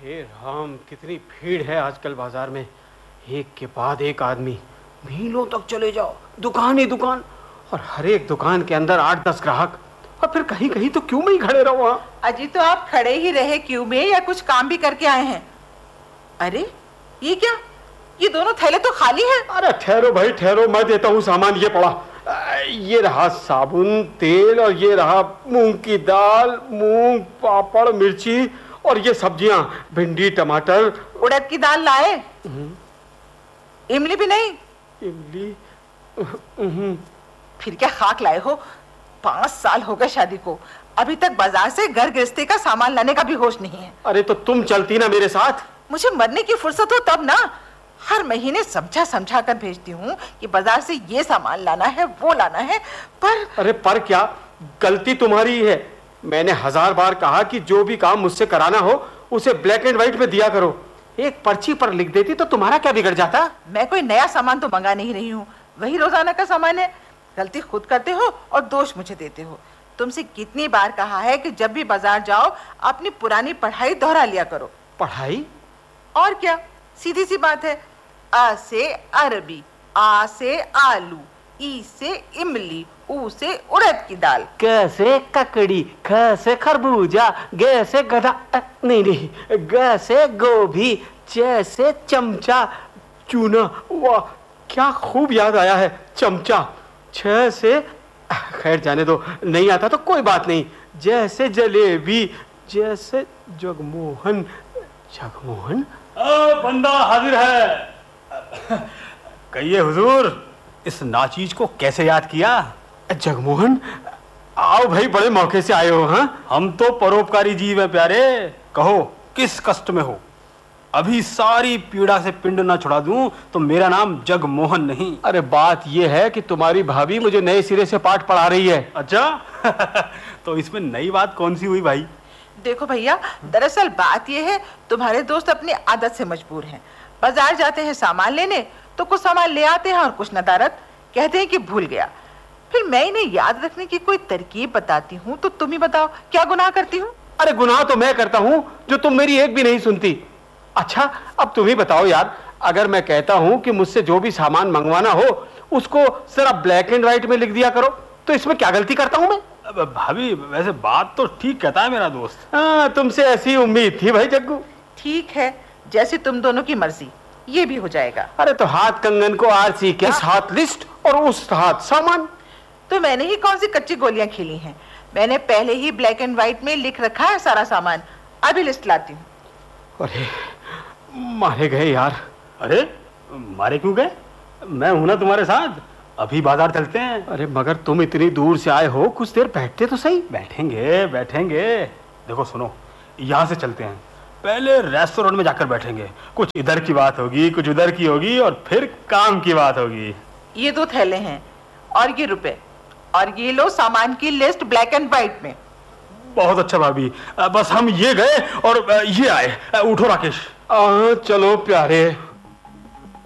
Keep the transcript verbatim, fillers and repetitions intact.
हे राम, कितनी भीड़ है आजकल बाजार में। एक के बाद एक आदमी, मीलों तक चले जाओ, दुकान ही दुकान, और हर एक दुकान के अंदर आठ दस ग्राहक, और फिर कहीं कहीं तो क्यों में ही खड़े रहो। वहाँ अजी तो आप खड़े ही रहे क्यों में, या कुछ काम भी करके आए हैं? अरे ये क्या, ये दोनों थैले तो खाली हैं। अरे ठहरो भाई ठहरो, मैं देता हूँ सामान। ये पड़ा, ये रहा साबुन, तेल, और ये रहा मूंग की दाल, मूंग, पापड़, मिर्ची, और ये सब्जियां, भिंडी, टमाटर। उड़द की दाल लाए? इमली भी नहीं? इमली? फिर क्या खाक लाए हो? पांच साल हो गए शादी को, अभी तक बाजार से घर गृहस्थी का सामान लाने का भी होश नहीं है। अरे तो तुम चलती ना मेरे साथ। मुझे मरने की फुर्सत हो तब ना। हर महीने समझा समझा कर भेजती हूँ कि बाजार से ये सामान लाना है, वो लाना है, पर अरे पर क्या, गलती तुम्हारी है। मैंने हजार बार कहा कि जो भी काम मुझसे कराना हो उसे ब्लैक एंड व्हाइट में दिया करो। एक पर्ची पर लिख देती तो तुम्हारा क्या बिगड़ जाता। मैं कोई नया सामान तो मंगा नहीं रही हूँ, वही रोजाना का सामान है। गलती खुद करते हो और दोष मुझे देते हो। तुमसे कितनी बार कहा है कि जब भी बाजार जाओ अपनी पुरानी पढ़ाई दोहरा लिया करो। पढ़ाई? और क्या, सीधी सी बात है। अ से अरबी, आ से आलू, ई से इमली, ऊ से उड़द की दाल, क से ककड़ी, ख से खरबूजा, ग से गधा, नहीं नहीं, ग से गोभी, च से चमचा, चूना। वाह क्या खूब याद आया है, चमचा। छ से, खैर जाने दो, नहीं आता तो कोई बात नहीं। जैसे जलेबी, जैसे जगमोहन। जगमोहन? बंदा हाजिर है। कहिए हुजूर, इस नाचीज को कैसे याद किया? जगमोहन, आओ भाई, बड़े मौके से आए हो। हाँ, हम तो परोपकारी जीव हैं प्यारे। कहो किस कष्ट में हो? अभी सारी पीड़ा से पिंड ना छुड़ा दूं तो मेरा नाम जगमोहन नहीं। अरे बात यह है कि तुम्हारी भाभी मुझे नए सिरे से पाठ पढ़ा रही है। अच्छा तो इसमें नई बात कौन सी हुई भाई? देखो भैया, दरअसल बात यह है, तुम्हारे दोस्त अपनी आदत से मजबूर हैं। बाजार जाते हैं सामान लेने तो कुछ सामान ले आते हैं और कुछ नदारत, कहते हैं कि भूल गया। फिर मैं इन्हें याद रखने की कोई तरकीब बताती हूँ तो तुम ही बताओ, क्या गुनाह करती हूँ? अरे गुनाह तो मैं करता हूँ जो तुम मेरी एक भी नहीं सुनती। अच्छा अब तुम ही बताओ यार, अगर मैं कहता हूँ कि मुझसे जो भी सामान मंगवाना हो उसको जरा ब्लैक एंड व्हाइट में लिख दिया करो, तो इसमें क्या गलती करता हूँ मैं? भाभी वैसे बात तो ठीक कहता है मेरा दोस्त। हाँ, तुमसे ऐसी उम्मीद थी भाई जग्गू। ठीक है, जैसे तुम दोनों की मर्जी, ये भी हो जाएगा। अरे तो हाथ कंगन को आरसी क्या, इस हाथ लिस्ट और उस हाथ सामान। तो मैंने ही कौन सी कच्ची गोलियां खेली हैं? मैंने पहले ही ब्लैक एंड व्हाइट में लिख रखा है सारा सामान। अभी लिस्ट लाती हूँ। अरे मारे गए यार। अरे मारे क्यों गए? मैं हूं ना तुम्हारे साथ, अभी बाजार चलते हैं। अरे मगर तुम इतनी दूर से आए हो, कुछ देर बैठते तो सही। बैठेंगे बैठेंगे, देखो सुनो, यहाँ से चलते हैं, पहले रेस्टोरेंट में जाकर बैठेंगे, कुछ इधर की बात होगी, कुछ उधर की होगी, और फिर काम की बात होगी। ये दो थैले हैं और ये रुपए, और ये लो सामान की लिस्ट ब्लैक एंड व्हाइट में। बहुत अच्छा भाभी, बस हम ये गए और ये आए। उठो राकेश। आ, चलो प्यारे।